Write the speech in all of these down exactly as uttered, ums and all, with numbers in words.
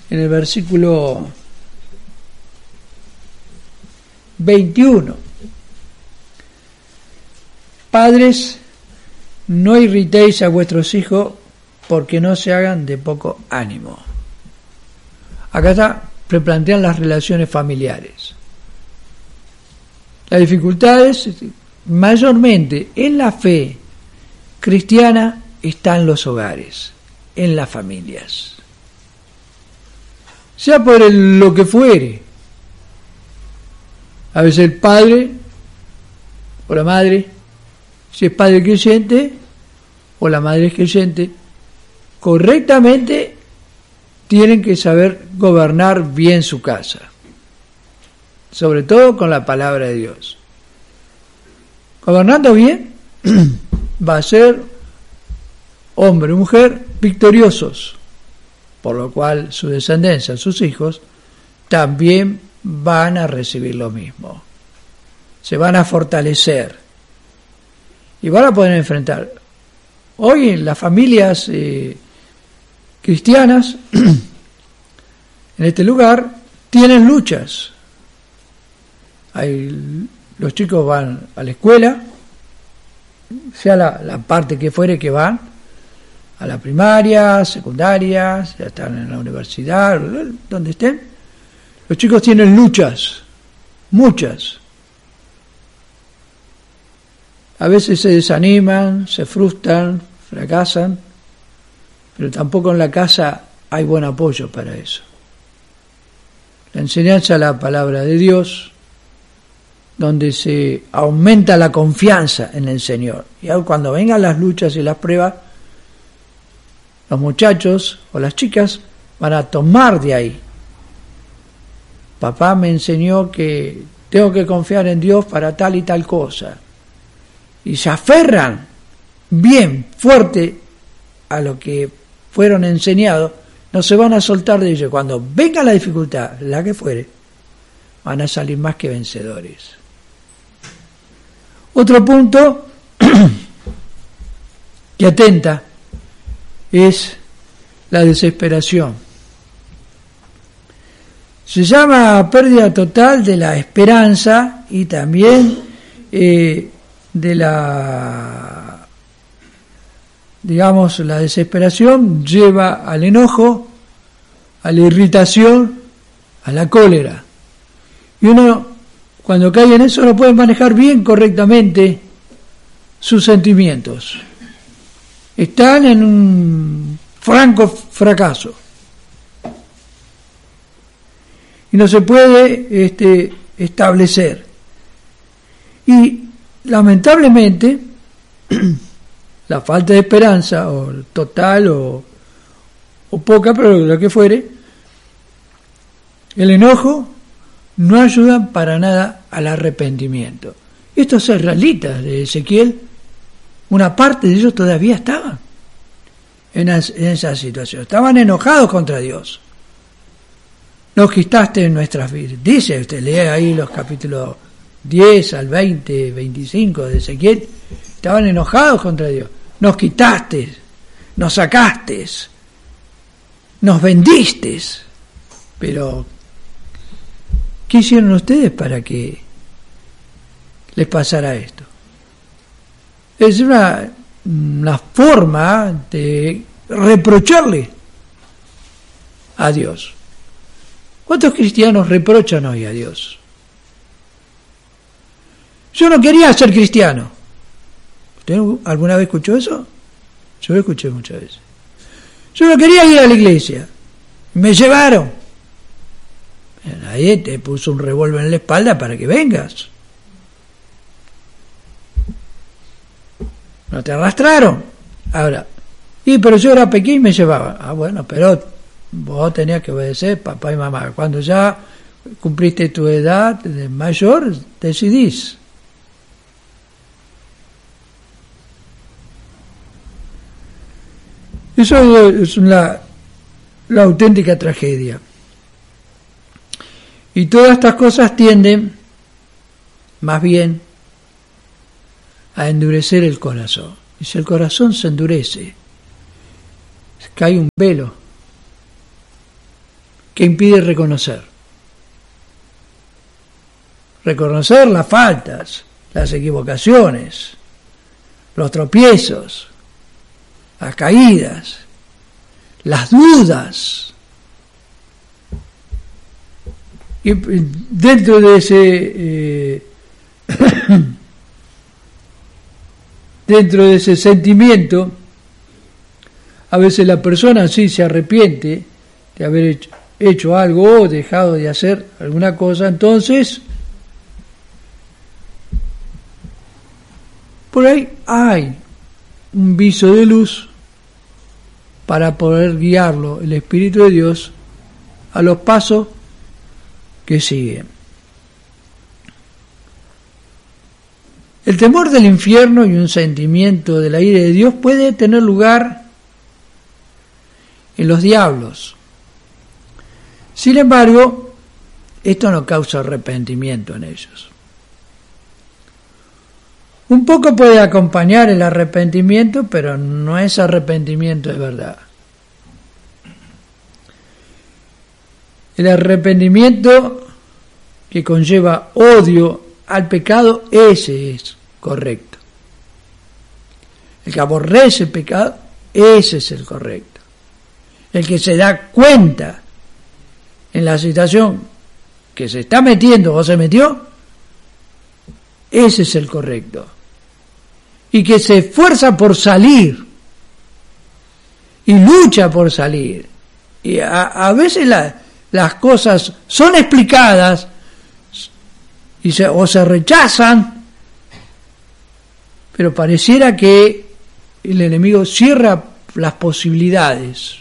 en el versículo veintiuno. Padres, no irritéis a vuestros hijos porque no se hagan de poco ánimo. Acá está, replantean las relaciones familiares. Las dificultades, mayormente en la fe cristiana, están en los hogares, en las familias. Sea por el, lo que fuere. A veces el padre o la madre, si es padre creyente o la madre es creyente, correctamente tienen que saber gobernar bien su casa, sobre todo con la palabra de Dios. Gobernando bien, va a ser hombre y mujer victoriosos, por lo cual su descendencia, sus hijos, también van a recibir lo mismo. Se van a fortalecer y van a poder enfrentar. Hoy en las familias eh, cristianas, en este lugar, tienen luchas. Hay, los chicos van a la escuela, sea la, la parte que fuere que van, a la primaria, secundaria, ya están en la universidad, donde estén. Los chicos tienen luchas, muchas. A veces se desaniman, se frustran, fracasan, pero tampoco en la casa hay buen apoyo para eso. La enseñanza de la palabra de Dios, donde se aumenta la confianza en el Señor. Y cuando vengan las luchas y las pruebas, los muchachos o las chicas van a tomar de ahí. Papá me enseñó que tengo que confiar en Dios para tal y tal cosa. Y se aferran bien, fuerte, a lo que fueron enseñados, no se van a soltar de ello. Cuando venga la dificultad, la que fuere, van a salir más que vencedores. Otro punto que atenta es la desesperación. Se llama pérdida total de la esperanza y también eh, de la, digamos, la desesperación lleva al enojo, a la irritación, a la cólera. Y uno, cuando cae en eso, no puede manejar bien, correctamente, sus sentimientos. Están en un franco fracaso. Y no se puede este, establecer. Y lamentablemente, la falta de esperanza, o total o, o poca, pero lo que fuere, el enojo, no ayudan para nada al arrepentimiento. Estos israelitas de Ezequiel, una parte de ellos todavía estaban en, as, en esa situación. Estaban enojados contra Dios. Nos quitaste en nuestras vidas. Dice, usted lee ahí los capítulos diez al veinte, veinticinco de Ezequiel. Estaban enojados contra Dios. Nos quitaste, nos sacaste, nos vendiste. Pero, ¿qué hicieron ustedes para que les pasara esto? Es una, una forma de reprocharle a Dios. ¿Cuántos cristianos reprochan hoy a Dios? Yo no quería ser cristiano. ¿Usted alguna vez escuchó eso? Yo lo escuché muchas veces. Yo no quería ir a la iglesia. Me llevaron. Nadie te puso un revólver en la espalda para que vengas. No te arrastraron. Ahora, y pero yo era pequeño y me llevaban. Ah, bueno, pero vos tenías que obedecer papá y mamá. Cuando ya cumpliste tu edad de mayor, decidís. Eso es la, la auténtica tragedia. Y todas estas cosas tienden, más bien, a endurecer el corazón. Y si el corazón se endurece, cae un velo. que impide reconocer. Reconocer las faltas, las equivocaciones, los tropiezos, las caídas, las dudas. Y dentro de ese eh, dentro de ese sentimiento, a veces la persona sí se arrepiente de haber hecho, hecho algo o dejado de hacer alguna cosa, entonces por ahí hay un viso de luz para poder guiarlo, el Espíritu de Dios, a los pasos que siguen. El temor del infierno y un sentimiento de la ira de Dios puede tener lugar en los diablos. Sin embargo, esto no causa arrepentimiento en ellos. Un poco puede acompañar el arrepentimiento, pero no es arrepentimiento de verdad. El arrepentimiento que conlleva odio al pecado, ese es correcto. El que aborrece el pecado, ese es el correcto. El que se da cuenta en la situación que se está metiendo o se metió, ese es el correcto. Y que se esfuerza por salir y lucha por salir. Y a, a veces la, las cosas son explicadas y se, o se rechazan, pero pareciera que el enemigo cierra las posibilidades.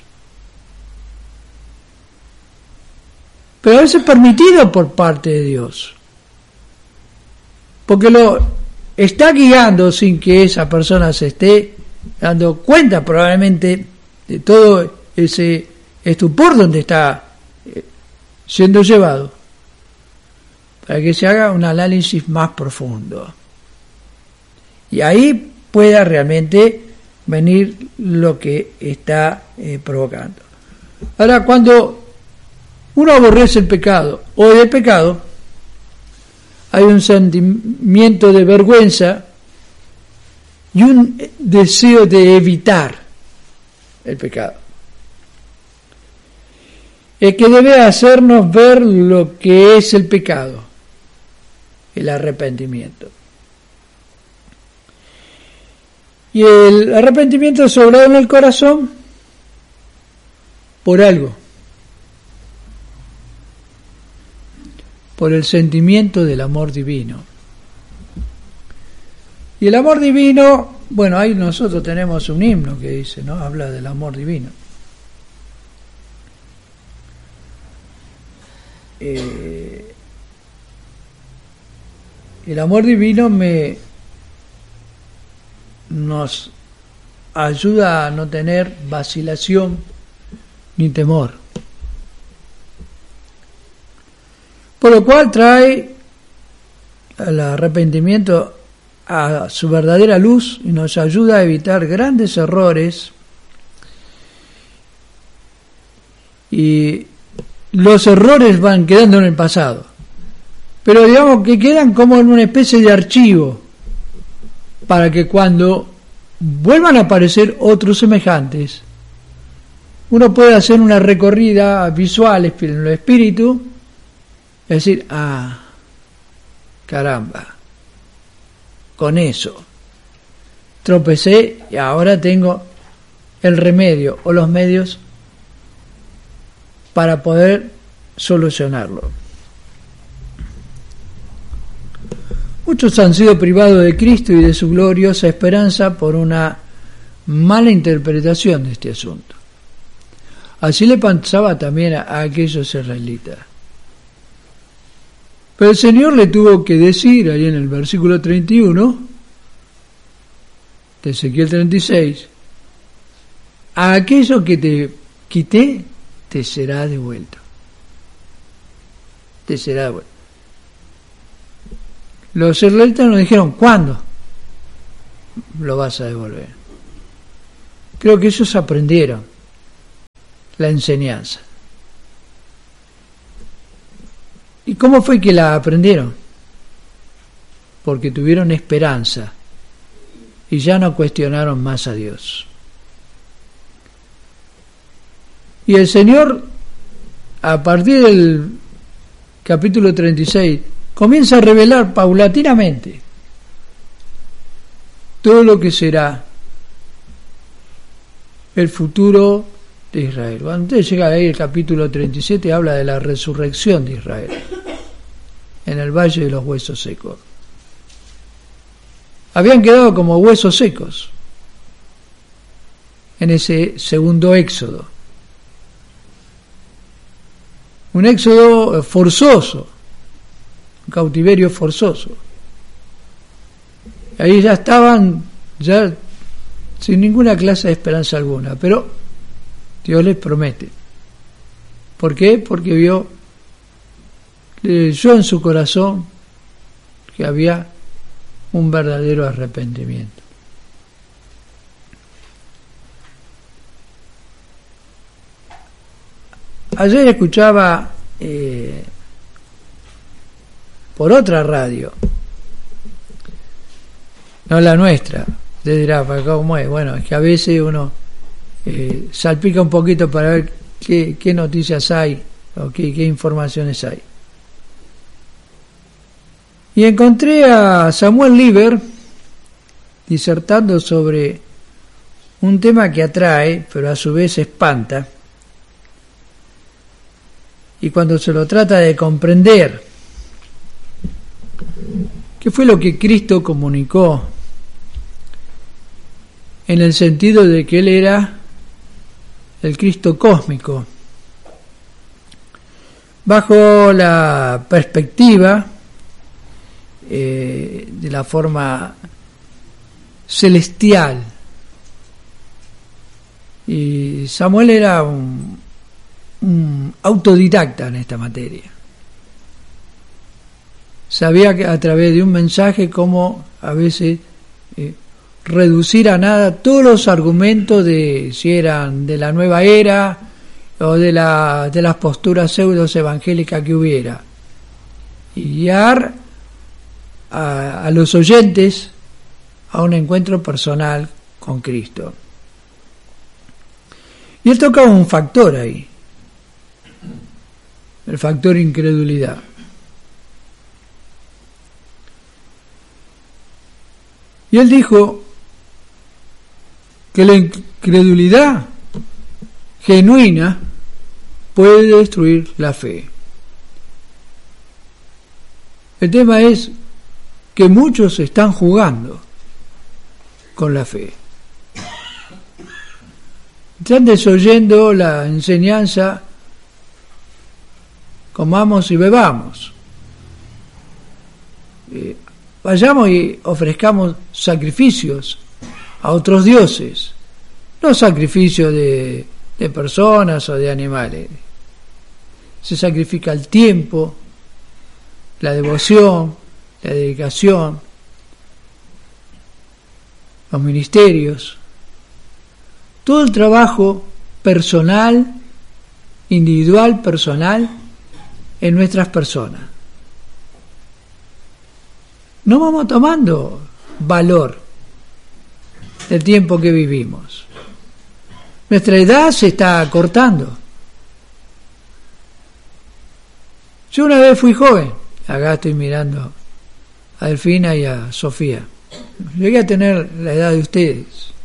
Pero a veces es permitido por parte de Dios, porque lo está guiando sin que esa persona se esté dando cuenta probablemente de todo ese estupor donde está siendo llevado, para que se haga un análisis más profundo y ahí pueda realmente venir lo que está eh, provocando. Ahora, cuando uno aborrece el pecado o el pecado, hay un sentimiento de vergüenza y un deseo de evitar el pecado, el que debe hacernos ver lo que es el pecado, el arrepentimiento. Y el arrepentimiento es obrado en el corazón por algo, por el sentimiento del amor divino. Y el amor divino, bueno, ahí nosotros tenemos un himno que dice, ¿no? Habla del amor divino. Eh, el amor divino me nos ayuda a no tener vacilación ni temor, por lo cual trae el arrepentimiento a su verdadera luz y nos ayuda a evitar grandes errores, y los errores van quedando en el pasado, pero digamos que quedan como en una especie de archivo para que cuando vuelvan a aparecer otros semejantes uno pueda hacer una recorrida visual en lo espíritu, es decir, ah, caramba, con eso tropecé y ahora tengo el remedio o los medios para poder solucionarlo. Muchos han sido privados de Cristo y de su gloriosa esperanza por una mala interpretación de este asunto. Así le pasaba también a, a aquellos israelitas. Pero el Señor le tuvo que decir ahí en el versículo treinta y uno de Ezequiel treinta y seis, a aquello que te quité te será devuelto. Te será devuelto. Los israelitas nos dijeron, ¿cuándo lo vas a devolver? Creo que ellos aprendieron la enseñanza. cómo fue que la aprendieron? Porque tuvieron esperanza y ya no cuestionaron más a Dios. Y el Señor, a partir del capítulo treinta y seis, comienza a revelar paulatinamente todo lo que será el futuro de Israel. Cuando usted llega ahí, el capítulo treinta y siete habla de la resurrección de Israel en el Valle de los Huesos Secos. Habían quedado como huesos secos en ese segundo éxodo. Un éxodo forzoso, un cautiverio forzoso. Ahí ya estaban, ya sin ninguna clase de esperanza alguna, pero Dios les promete. ¿Por qué? Porque vio, leyó en su corazón que había un verdadero arrepentimiento. Ayer escuchaba eh, por otra radio, no la nuestra. Usted dirá, ¿cómo es? Bueno, es que a veces uno eh, salpica un poquito para ver qué, qué noticias hay o qué, qué informaciones hay. Y encontré a Samuel Lieber disertando sobre un tema que atrae, pero a su vez espanta. Y cuando se lo trata de comprender, ¿qué fue lo que Cristo comunicó? En el sentido de que Él era el Cristo cósmico, bajo la perspectiva eh, de la forma celestial. Y Samuel era un, un autodidacta en esta materia. Sabía que a través de un mensaje cómo a veces eh, reducir a nada todos los argumentos de si eran de la nueva era o de la de las posturas pseudos evangélicas que hubiera, y guiar a, a los oyentes a un encuentro personal con Cristo. Y él toca un factor ahí, el factor incredulidad. Y él dijo que la incredulidad genuina puede destruir la fe. El tema es que muchos están jugando con la fe. Están desoyendo la enseñanza: comamos y bebamos. Eh, vayamos y ofrezcamos sacrificios a otros dioses, no sacrificio de, de personas o de animales. Se sacrifica el tiempo, la devoción, la dedicación, los ministerios, todo el trabajo personal, individual, personal, en nuestras personas. No vamos tomando valor del tiempo que vivimos. Nuestra edad se está acortando. Yo una vez fui joven, acá estoy mirando a Delfina y a Sofía. Llegué a tener la edad de ustedes.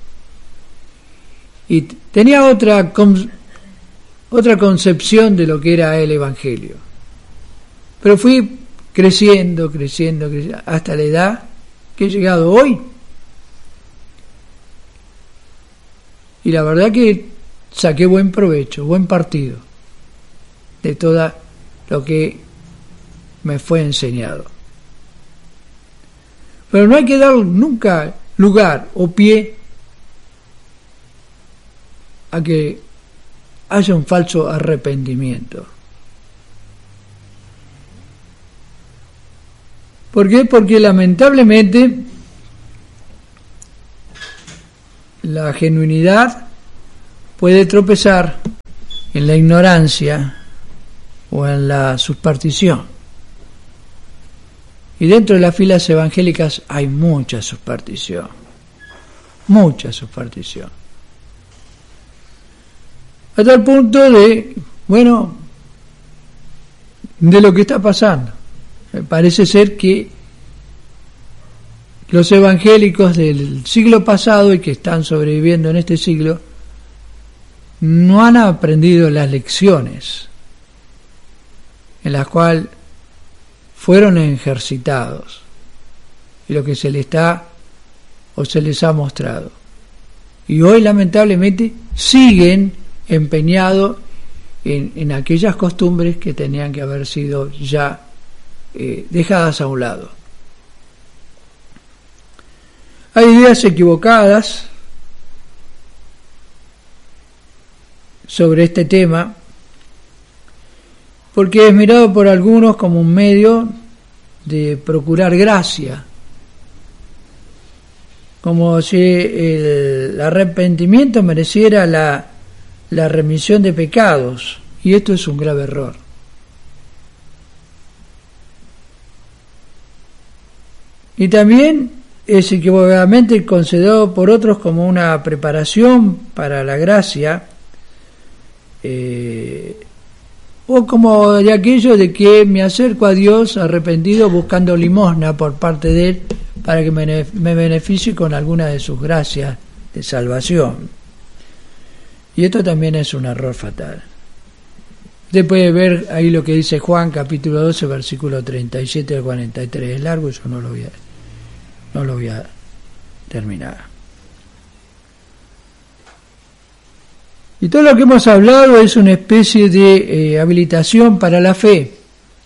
Y tenía otra con, otra concepción de lo que era el Evangelio. Pero fui creciendo, creciendo, creciendo, hasta la edad que he llegado hoy. Y la verdad que saqué buen provecho, buen partido de todo lo que me fue enseñado. Pero no hay que dar nunca lugar o pie a que haya un falso arrepentimiento. ¿Por qué? Porque lamentablemente la genuinidad puede tropezar en la ignorancia o en la superstición. Y dentro de las filas evangélicas hay mucha superstición, mucha superstición. Hasta el punto de, bueno, de lo que está pasando. Parece ser que los evangélicos del siglo pasado y que están sobreviviendo en este siglo no han aprendido las lecciones en las cuales fueron ejercitados y lo que se les está o se les ha mostrado. Y hoy lamentablemente siguen empeñados en, en aquellas costumbres que tenían que haber sido ya eh, dejadas a un lado. Hay ideas equivocadas sobre este tema, porque es mirado por algunos como un medio de procurar gracia, como si el arrepentimiento mereciera la, la remisión de pecados, y esto es un grave error. Y también es equivocadamente considerado por otros como una preparación para la gracia, eh, o como de aquello de que me acerco a Dios arrepentido buscando limosna por parte de Él para que me, me beneficie con alguna de sus gracias de salvación. Y esto también es un error fatal. Usted puede ver ahí lo que dice Juan capítulo doce versículo treinta y siete al cuarenta y tres. Es largo, eso no lo voy a, no lo voy a terminar. Y todo lo que hemos hablado es una especie de eh, habilitación para la fe.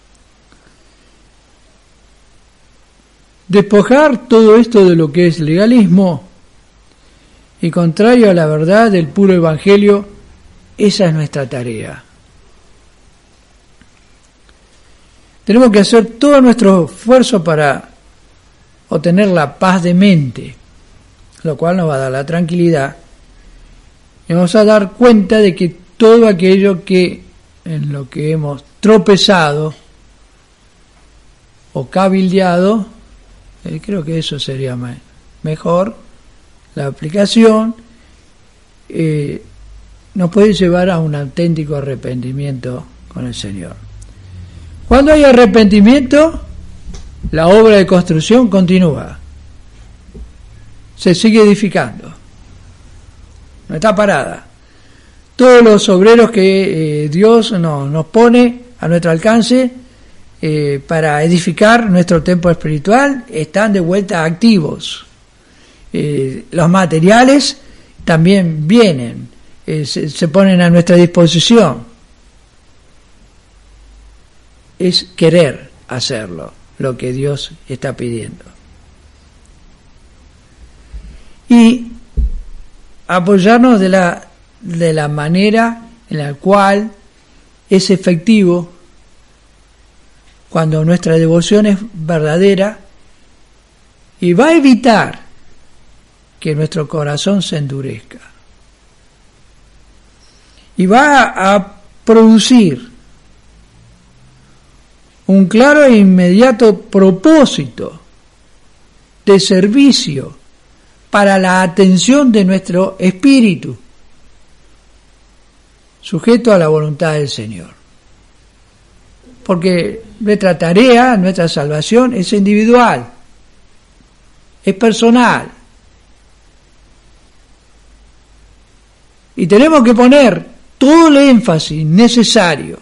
Despojar todo esto de lo que es legalismo y contrario a la verdad del puro evangelio, esa es nuestra tarea. Tenemos que hacer todo nuestro esfuerzo para obtener la paz de mente, lo cual nos va a dar la tranquilidad. Y vamos a dar cuenta de que todo aquello que en lo que hemos tropezado o cabildeado, eh, creo que eso sería me- mejor, la aplicación, eh, nos puede llevar a un auténtico arrepentimiento con el Señor. Cuando hay arrepentimiento, la obra de construcción continúa, se sigue edificando. No está parada. Todos los obreros que eh, Dios nos, nos pone a nuestro alcance eh, para edificar nuestro templo espiritual están de vuelta activos. Eh, los materiales también vienen, eh, se, se ponen a nuestra disposición. Es querer hacerlo, lo que Dios está pidiendo. Y apoyarnos de la, de la manera en la cual es efectivo cuando nuestra devoción es verdadera y va a evitar que nuestro corazón se endurezca. Y va a producir un claro e inmediato propósito de servicio para la atención de nuestro espíritu, sujeto a la voluntad del Señor. Porque nuestra tarea, nuestra salvación es individual, es personal. Y tenemos que poner todo el énfasis necesario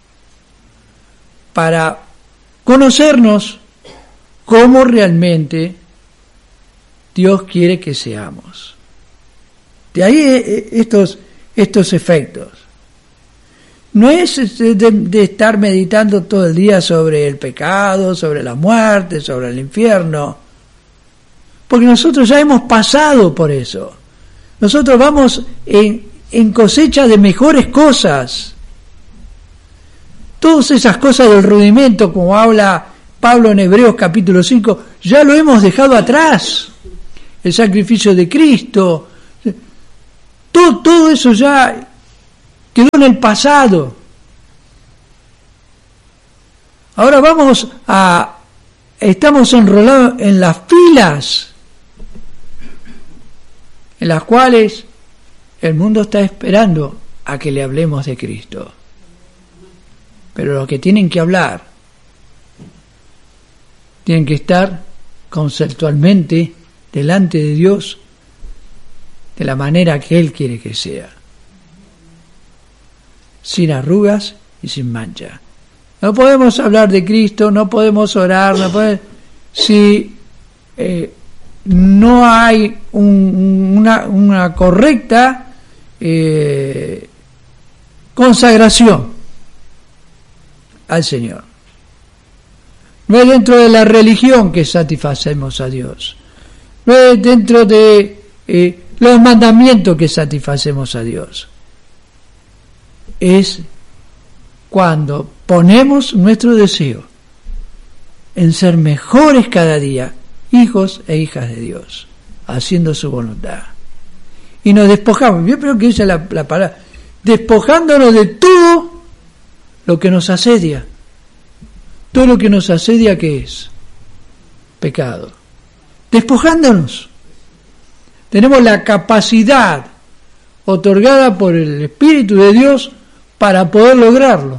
para conocernos cómo realmente Dios quiere que seamos. De ahí estos, estos efectos. No es de, de estar meditando todo el día sobre el pecado, sobre la muerte, sobre el infierno, porque nosotros ya hemos pasado por eso. Nosotros vamos en, en cosecha de mejores cosas. Todas esas cosas del rudimento, como habla Pablo en Hebreos capítulo cinco, ya lo hemos dejado atrás. El sacrificio de Cristo, todo, todo eso ya quedó en el pasado. Ahora vamos a estamos enrolados en las filas en las cuales el mundo está esperando a que le hablemos de Cristo. Pero los que tienen que hablar tienen que estar conceptualmente delante de Dios de la manera que Él quiere que sea, sin arrugas y sin mancha. No podemos hablar de Cristo, no podemos orar, no podemos, si eh, no hay un, una, una correcta eh, consagración al Señor. No es dentro de la religión que satisfacemos a Dios, no es dentro de eh, los mandamientos que satisfacemos a Dios, es cuando ponemos nuestro deseo en ser mejores cada día, hijos e hijas de Dios, haciendo su voluntad. Y nos despojamos, yo creo que esa es la, la palabra, despojándonos de todo lo que nos asedia. Todo lo que nos asedia, ¿qué es? Pecado. Despojándonos. Tenemos la capacidad otorgada por el Espíritu de Dios para poder lograrlo.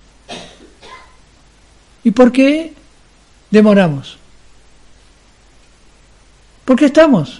¿Y por qué demoramos? ¿Por qué estamos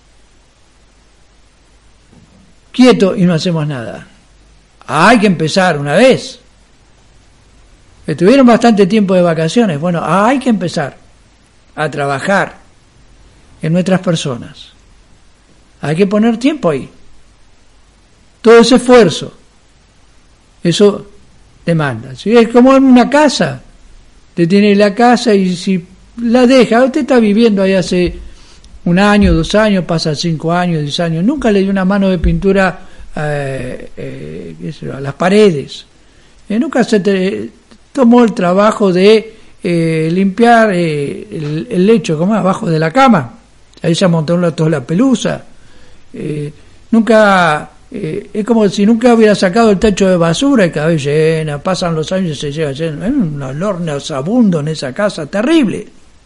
quietos y no hacemos nada? Hay que empezar una vez. Estuvieron bastante tiempo de vacaciones. Bueno, hay que empezar a trabajar en nuestras personas. Hay que poner tiempo ahí. Todo ese esfuerzo, eso demanda. Si es como en una casa, usted tiene la casa y si la deja, usted está viviendo ahí hace un año, dos años, pasa cinco años, diez años, nunca le dio una mano de pintura eh, eh, qué sé yo, a las paredes, eh, nunca se te, tomó el trabajo de eh, limpiar eh, el, el lecho, como abajo de la cama, ahí se amontó toda la pelusa, eh, nunca... Eh, es como si nunca hubiera sacado el tacho de basura y cada vez llena, pasan los años y se llega lleno. Hay un olor nauseabundo en esa casa, terrible.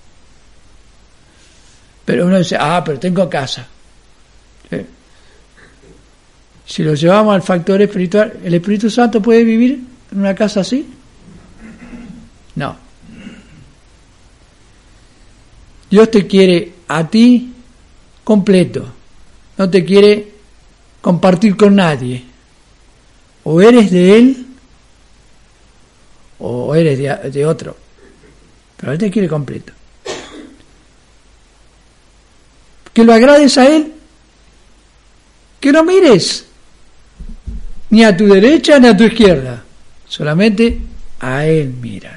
Pero uno dice, ah, pero tengo casa. ¿Sí? Si lo llevamos al factor espiritual, ¿el Espíritu Santo puede vivir en una casa así? No. Dios te quiere a ti completo, no te quiere compartir con nadie. O eres de Él o eres de, de otro, pero Él te quiere completo. Que lo agrades a Él, que no mires ni a tu derecha ni a tu izquierda, solamente a Él mira.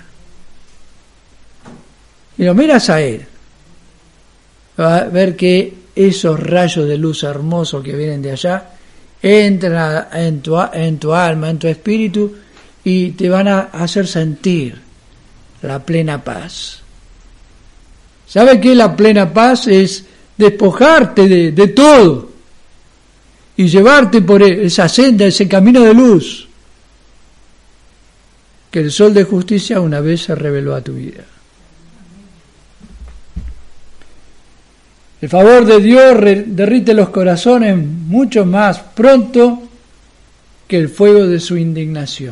Y lo miras a Él, vas a ver que esos rayos de luz hermosos que vienen de allá entran en tu, en tu alma, en tu espíritu, y te van a hacer sentir la plena paz. ¿Sabe qué? La plena paz es despojarte de, de todo y llevarte por esa senda, ese camino de luz que el sol de justicia una vez se reveló a tu vida. El favor de Dios derrite los corazones mucho más pronto que el fuego de su indignación.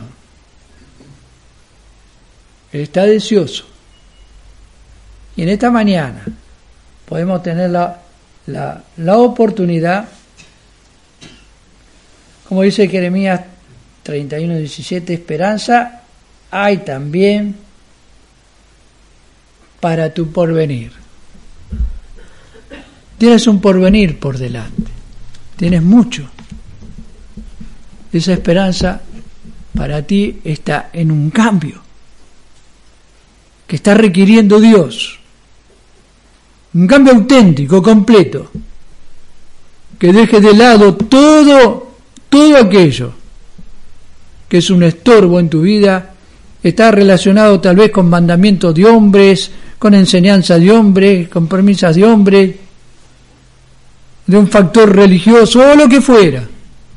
Él está deseoso. Y en esta mañana podemos tener la, la, la oportunidad, como dice Jeremías treinta y uno, diecisiete, esperanza hay también para tu porvenir. Tienes un porvenir por delante, tienes mucho. Esa esperanza para ti está en un cambio que está requiriendo Dios, un cambio auténtico, completo, que deje de lado todo, todo aquello que es un estorbo en tu vida, está relacionado tal vez con mandamientos de hombres, con enseñanza de hombres, con premisas de hombres, de un factor religioso o lo que fuera,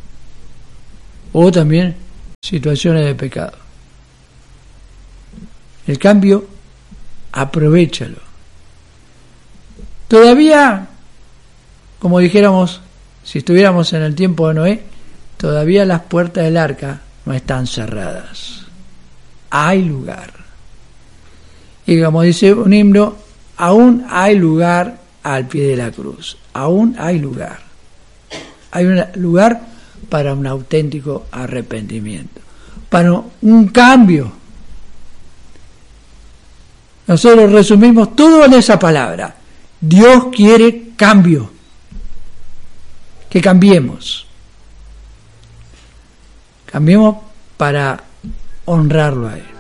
o también situaciones de pecado. El cambio, aprovéchalo, Todavía, como dijéramos, si estuviéramos en el tiempo de Noé, todavía las puertas del arca no están cerradas. Hay lugar. Y como dice un himno, aún hay lugar al pie de la cruz. Aún hay lugar. Hay un lugar para un auténtico arrepentimiento, para un cambio. Nosotros resumimos todo en esa palabra. Dios quiere cambio. Que cambiemos. Cambiemos para honrarlo a Él.